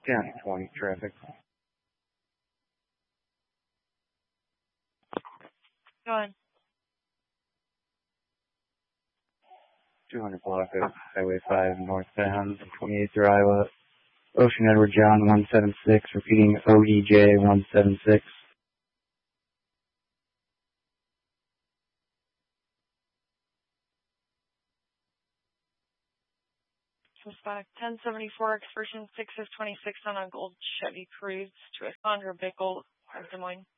County 20 traffic. Go ahead. 200 block of Highway 5 northbound, 28th through Iowa. Ocean Edward John 176, repeating OEJ 176. Suspect 1074, expression 6 of 26 on a gold Chevy Cruze to a Sandra Bickle, Des Moines.